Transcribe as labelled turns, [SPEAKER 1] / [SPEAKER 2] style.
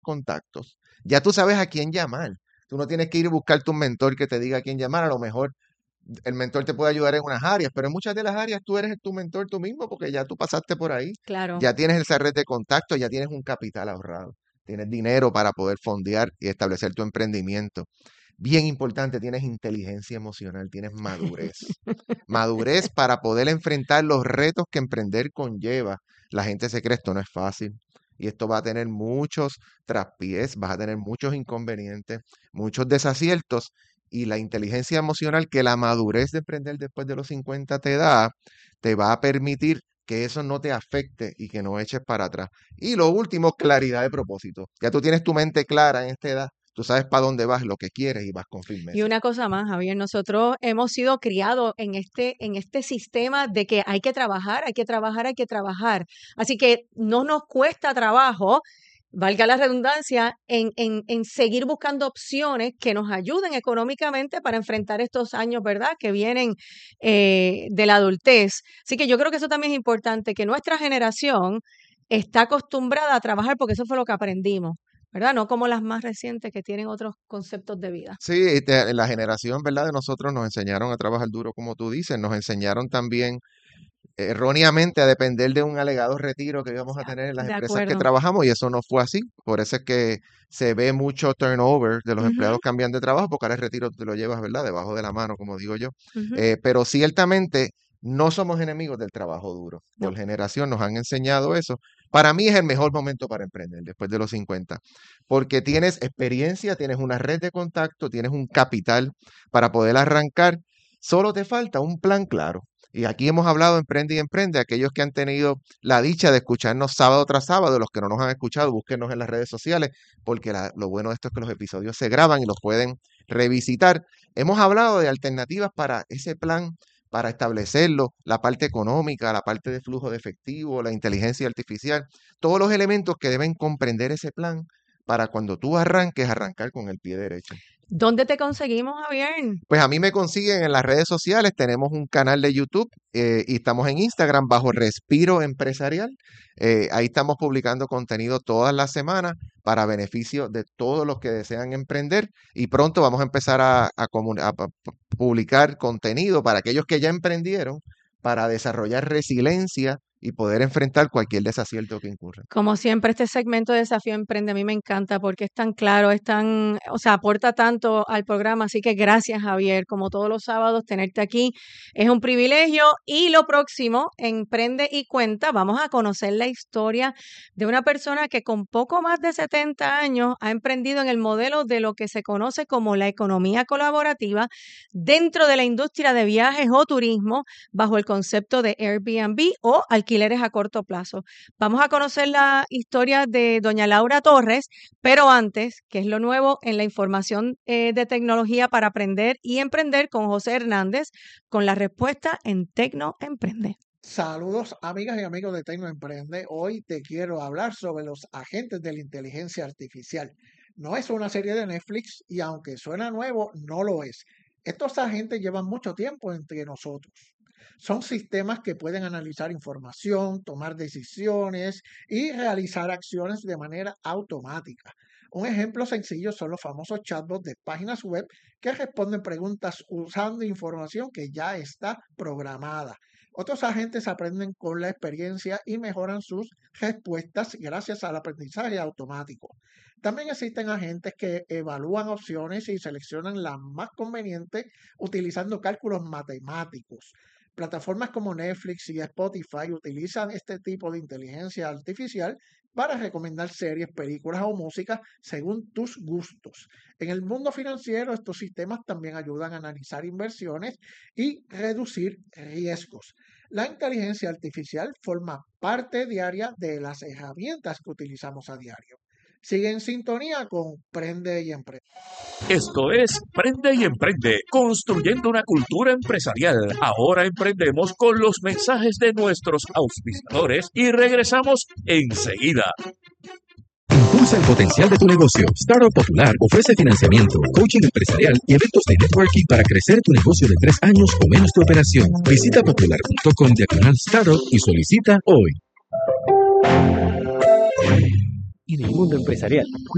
[SPEAKER 1] contactos. Ya tú sabes a quién llamar. Tú no tienes que ir a buscar tu mentor que te diga a quién llamar. A lo mejor el mentor te puede ayudar en unas áreas, pero en muchas de las áreas tú eres tu mentor tú mismo porque ya tú pasaste por ahí.
[SPEAKER 2] Claro.
[SPEAKER 1] Ya tienes esa red de contactos, ya tienes un capital ahorrado. Tienes dinero para poder fondear y establecer tu emprendimiento. Bien importante, tienes inteligencia emocional, tienes madurez. Madurez para poder enfrentar los retos que emprender conlleva. La gente se cree esto no es fácil y esto va a tener muchos traspiés, vas a tener muchos inconvenientes, muchos desaciertos y la inteligencia emocional que la madurez de emprender después de los 50 te da, te va a permitir que eso no te afecte y que no eches para atrás. Y lo último, claridad de propósito. Ya tú tienes tu mente clara en esta edad. Tú sabes para dónde vas, lo que quieres y vas con
[SPEAKER 2] Y
[SPEAKER 1] firmeza.
[SPEAKER 2] una cosa más, Javier, nosotros hemos sido criados en este sistema de que hay que trabajar, hay que trabajar, hay que trabajar. Así que no nos cuesta trabajo, valga la redundancia, en seguir buscando opciones que nos ayuden económicamente para enfrentar estos años, ¿verdad?, que vienen de la adultez. Así que yo creo que eso también es importante, que nuestra generación está acostumbrada a trabajar porque eso fue lo que aprendimos, ¿verdad? No como las más recientes que tienen otros conceptos de vida.
[SPEAKER 1] Sí, en la generación, ¿verdad? De nosotros nos enseñaron a trabajar duro, como tú dices, nos enseñaron también erróneamente a depender de un alegado retiro que íbamos a tener en las
[SPEAKER 2] De
[SPEAKER 1] empresas que
[SPEAKER 2] acuerdo.
[SPEAKER 1] trabajamos y eso no fue así. Por eso es que se ve mucho turnover de los empleados
[SPEAKER 2] Ujú,
[SPEAKER 1] cambian de trabajo porque ahora el retiro te lo llevas, ¿verdad? Debajo de la mano, como digo yo.
[SPEAKER 2] ujú.
[SPEAKER 1] Pero ciertamente no somos enemigos del trabajo duro.
[SPEAKER 2] No.
[SPEAKER 1] Por generación nos han enseñado eso. Para mí es el mejor momento para emprender después de los 50, porque tienes experiencia, tienes una red de contacto, tienes un capital para poder arrancar. Solo te falta un plan claro. Y aquí hemos hablado Emprende y Emprende. Aquellos que han tenido la dicha de escucharnos sábado tras sábado, los que no nos han escuchado, búsquenos en las redes sociales, porque lo bueno de esto es que los episodios se graban y los pueden revisitar. Hemos hablado de alternativas para ese plan, para establecerlo, la parte económica, la parte de flujo de efectivo, la inteligencia artificial, todos los elementos que deben comprender ese plan para cuando tú arranques, arrancar con el pie derecho.
[SPEAKER 2] ¿Dónde te conseguimos, Javier?
[SPEAKER 1] Pues a mí me consiguen en las redes sociales, tenemos un canal de YouTube y estamos en Instagram bajo Respiro Empresarial. Ahí estamos publicando contenido todas las semanas para beneficio de todos los que desean emprender y pronto vamos a empezar a publicar contenido para aquellos que ya emprendieron para desarrollar resiliencia y poder enfrentar cualquier desacierto que incurra.
[SPEAKER 2] Como siempre, este segmento de Desafío Emprende a mí me encanta porque es tan claro, o sea, aporta tanto al programa. Así que gracias, Javier. Como todos los sábados, tenerte aquí es un privilegio. Y lo próximo, Emprende y Cuenta, vamos a conocer la historia de una persona que con poco más de 70 años ha emprendido en el modelo de lo que se conoce como la economía colaborativa dentro de la industria de viajes o turismo bajo el concepto de Airbnb o alquileres a corto plazo. Vamos a conocer la historia de doña Laura Torres, pero antes, ¿qué es lo nuevo en la información de tecnología para aprender y emprender con José Hernández, con la respuesta en Tecno Emprende?
[SPEAKER 3] Saludos amigas y amigos de Tecno Emprende. Hoy te quiero hablar sobre los agentes de la inteligencia artificial. No es una serie de Netflix y aunque suena nuevo, no lo es. Estos agentes llevan mucho tiempo entre nosotros. Son sistemas que pueden analizar información, tomar decisiones y realizar acciones de manera automática. Un ejemplo sencillo son los famosos chatbots de páginas web que responden preguntas usando información que ya está programada. Otros agentes aprenden con la experiencia y mejoran sus respuestas gracias al aprendizaje automático. También existen agentes que evalúan opciones y seleccionan la más conveniente utilizando cálculos matemáticos. Plataformas como Netflix y Spotify utilizan este tipo de inteligencia artificial para recomendar series, películas o música según tus gustos. En el mundo financiero, estos sistemas también ayudan a analizar inversiones y reducir riesgos. La inteligencia artificial forma parte diaria de las herramientas que utilizamos a diario. Sigue en sintonía con Prende y Emprende.
[SPEAKER 4] Esto es Prende y Emprende, construyendo una cultura empresarial. Ahora emprendemos con los mensajes de nuestros auspiciadores y regresamos enseguida.
[SPEAKER 5] Impulsa el potencial de tu negocio. Startup Popular ofrece financiamiento, coaching empresarial y eventos de networking para crecer tu negocio de 3 años o menos de operación. Visita popular.com/startup y solicita hoy.
[SPEAKER 6] Y del mundo empresarial.